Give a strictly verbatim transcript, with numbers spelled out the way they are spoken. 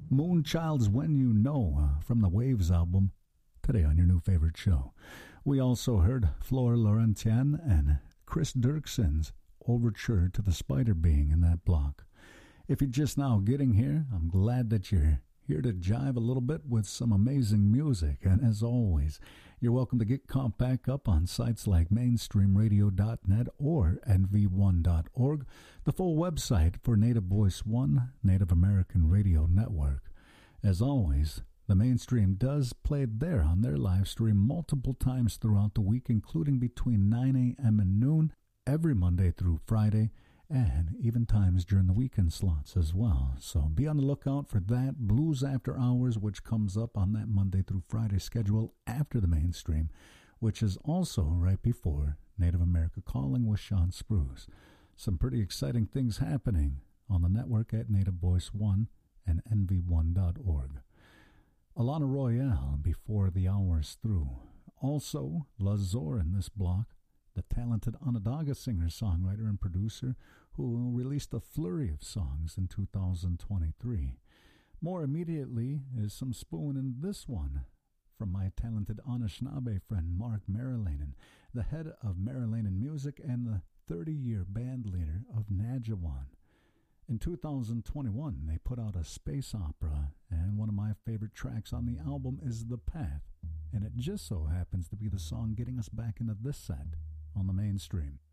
Moonchild's When You Know uh, from the Waves album, today on your new favorite show. We also heard Flor Laurentian and Chris Dirkson's Overture to the Spider Being in that block. If you're just now getting here, I'm glad that you're here to jive a little bit with some amazing music. And as always, you're welcome to get caught back up on sites like mainstream radio dot net or N V one dot org, the full website for Native Voice One, Native American Radio Network. As always, the Mainstream does play there on their live stream multiple times throughout the week, including between nine a.m. and noon, every Monday through Friday, and even times during the weekend slots as well. So be on the lookout for that. Blues After Hours, which comes up on that Monday through Friday schedule after the Mainstream, which is also right before Native America Calling with Sean Spruce. Some pretty exciting things happening on the network at Native Voice One and N V one dot org. Alana Royale, Before the Hour's Through. Also, Lazor in this block, the talented Onondaga singer-songwriter and producer who released a flurry of songs in two thousand twenty-three. More immediately is some spoon in this one from my talented Anishinaabe friend Mark Marilanen, the head of Marilanen Music and the thirty-year band leader of Najawan. In two thousand twenty-one, they put out a space opera, and one of my favorite tracks on the album is The Path, and it just so happens to be the song getting us back into this set on the Mainstream.